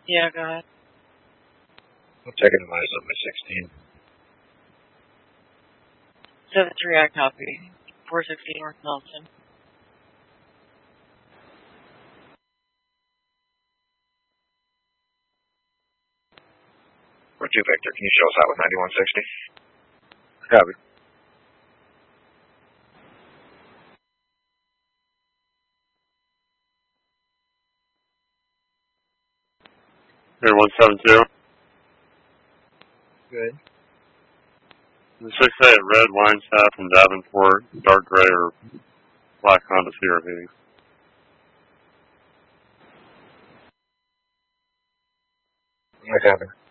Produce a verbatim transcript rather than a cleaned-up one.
Yeah, go ahead. I'm taking the minus on my sixteen. seven three, I copy. four sixteen North Nelson. four two Victor, can you show us out with ninety-one sixty? Copy. Here, one seven two. Good. The six eight red wine staff from Davenport, dark gray or black Honda C R V. I copy.